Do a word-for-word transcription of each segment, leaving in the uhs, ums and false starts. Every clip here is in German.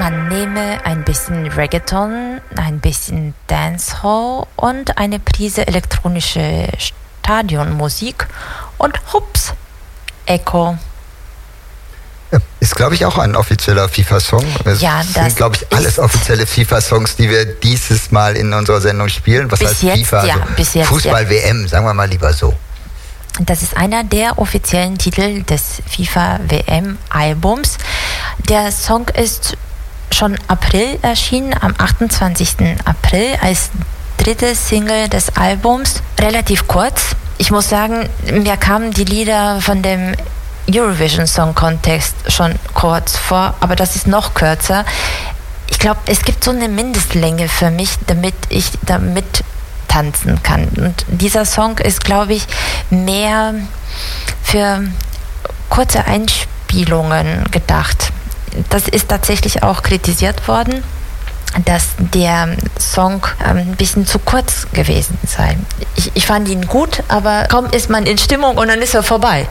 Man nehme ein bisschen Reggaeton, ein bisschen Dancehall und eine Prise elektronische Stadionmusik und hups, Echo. Ist, glaube ich, auch ein offizieller FIFA-Song. Es ja, das sind, glaube ich, alles offizielle FIFA-Songs, die wir dieses Mal in unserer Sendung spielen. Was bis heißt jetzt, FIFA? Ja, also bis jetzt, Fußball-W M, sagen wir mal lieber so. Das ist einer der offiziellen Titel des FIFA-W M-Albums. Der Song ist schon April erschienen, am achtundzwanzigsten April als dritte Single des Albums. Relativ kurz. Ich muss sagen, mir kamen die Lieder von dem Eurovision Song Contest schon kurz vor, aber das ist noch kürzer. Ich glaube, es gibt so eine Mindestlänge für mich, damit ich damit tanzen kann. Und dieser Song ist, glaube ich, mehr für kurze Einspielungen gedacht. Das ist tatsächlich auch kritisiert worden, dass der Song ein bisschen zu kurz gewesen sei. Ich, ich fand ihn gut, aber kaum ist man in Stimmung und dann ist er vorbei.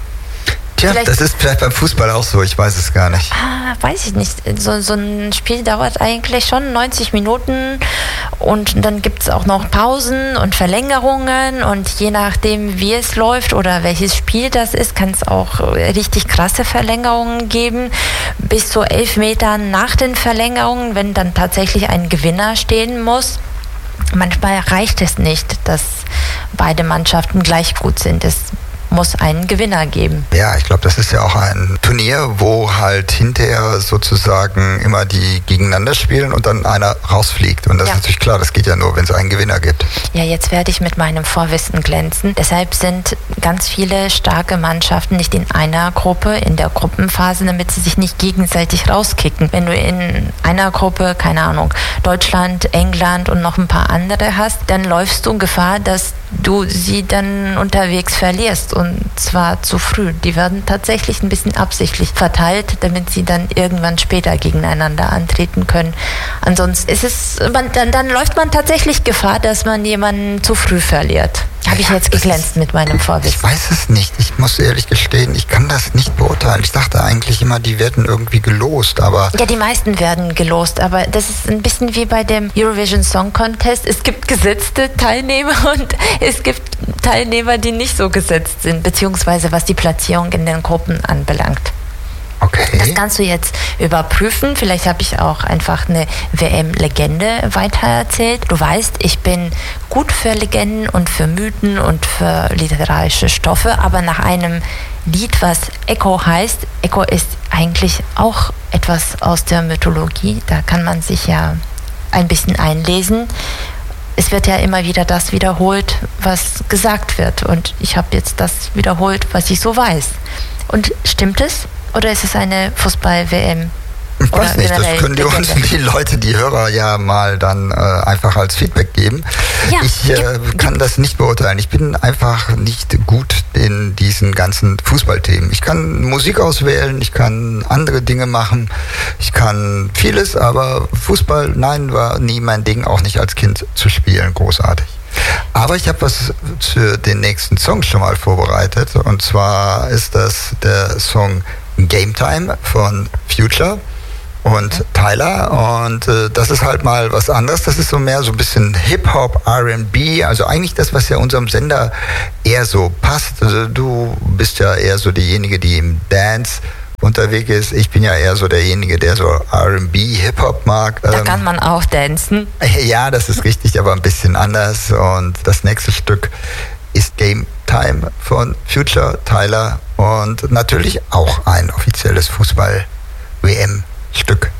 Tja, vielleicht, das ist vielleicht beim Fußball auch so, ich weiß es gar nicht. Ah, weiß ich nicht. So, so ein Spiel dauert eigentlich schon neunzig Minuten und dann gibt es auch noch Pausen und Verlängerungen und je nachdem, wie es läuft oder welches Spiel das ist, kann es auch richtig krasse Verlängerungen geben. Bis zu elf Metern nach den Verlängerungen, wenn dann tatsächlich ein Gewinner stehen muss. Manchmal reicht es nicht, dass beide Mannschaften gleich gut sind. Es muss einen Gewinner geben. Ja, ich glaube, das ist ja auch ein Turnier, wo halt hinterher sozusagen immer die gegeneinander spielen und dann einer rausfliegt. Und das ja. ist natürlich klar, das geht ja nur, wenn es einen Gewinner gibt. Ja, jetzt werde ich mit meinem Vorwissen glänzen. Deshalb sind ganz viele starke Mannschaften nicht in einer Gruppe, in der Gruppenphase, damit sie sich nicht gegenseitig rauskicken. Wenn du in einer Gruppe, keine Ahnung, Deutschland, England und noch ein paar andere hast, dann läufst du Gefahr, dass du sie dann unterwegs verlierst. Und zwar zu früh. Die werden tatsächlich ein bisschen absichtlich verteilt, damit sie dann irgendwann später gegeneinander antreten können. Ansonsten ist es, man, dann, dann läuft man tatsächlich Gefahr, dass man jemanden zu früh verliert. Habe ich ja, jetzt geglänzt mit meinem Vorwissen? Ich weiß es nicht. Ich muss ehrlich gestehen, ich kann das nicht beurteilen. Ich dachte eigentlich immer, die werden irgendwie gelost, aber... Ja, die meisten werden gelost, aber das ist ein bisschen wie bei dem Eurovision Song Contest. Es gibt gesetzte Teilnehmer und es gibt Teilnehmer, die nicht so gesetzt sind, beziehungsweise was die Platzierung in den Gruppen anbelangt. Okay. Das kannst du jetzt überprüfen. Vielleicht habe ich auch einfach eine W M-Legende weitererzählt. Du weißt, ich bin gut für Legenden und für Mythen und für literarische Stoffe, aber nach einem Lied, was Echo heißt, Echo ist eigentlich auch etwas aus der Mythologie. Da kann man sich ja ein bisschen einlesen. Es wird ja immer wieder das wiederholt, was gesagt wird. Und ich habe jetzt das wiederholt, was ich so weiß. Und stimmt es? Oder ist es eine Fußball-W M? Ich weiß nicht, das können die uns, die Leute, die Hörer ja mal dann äh, einfach als Feedback geben. Ja, ich äh, gibt, kann gibt. das nicht beurteilen. Ich bin einfach nicht gut in diesen ganzen Fußballthemen. Ich kann Musik auswählen, ich kann andere Dinge machen, ich kann vieles, aber Fußball, nein, war nie mein Ding, auch nicht als Kind zu spielen, großartig. Aber ich habe was für den nächsten Song schon mal vorbereitet, und zwar ist das der Song Game Time von Future und Tyler, und äh, das ist halt mal was anderes. Das ist so mehr so ein bisschen Hip-Hop, R and B, also eigentlich das, was ja unserem Sender eher so passt. Also du bist ja eher so diejenige, die im Dance unterwegs ist. Ich bin ja eher so derjenige, der so R and B, Hip-Hop mag. Da kann man auch dancen. Ja, das ist richtig, aber ein bisschen anders. Und das nächste Stück ist Game Time von Future, Tyler und natürlich auch ein offizielles Fußball-W M-Stück.